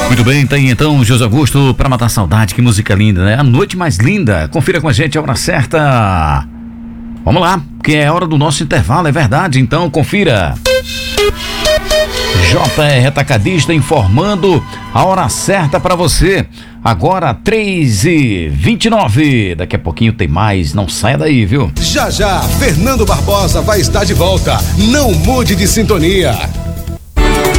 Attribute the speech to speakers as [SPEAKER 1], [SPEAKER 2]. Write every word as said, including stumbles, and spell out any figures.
[SPEAKER 1] Muito bem, tem então José Augusto para matar a saudade, que música linda, né? A noite mais linda. Confira com a gente a hora certa. Vamos lá, porque é hora do nosso intervalo, é verdade, então confira. J R Atacadista informando a hora certa para você. Agora três e vinte e nove. Daqui a pouquinho tem mais, não saia daí, viu?
[SPEAKER 2] Já já, Fernando Barbosa vai estar de volta. Não mude de sintonia.